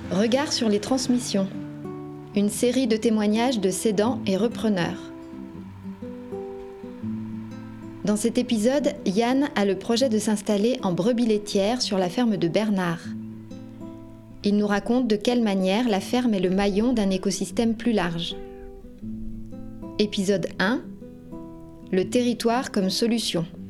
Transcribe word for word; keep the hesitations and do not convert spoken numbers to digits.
Regard sur les transmissions. Une série de témoignages de cédants et repreneurs. Dans cet épisode, Yann a le projet de s'installer en brebis laitière sur la ferme de Bernard. Il nous raconte de quelle manière la ferme est le maillon d'un écosystème plus large. Épisode un. Le territoire comme solution.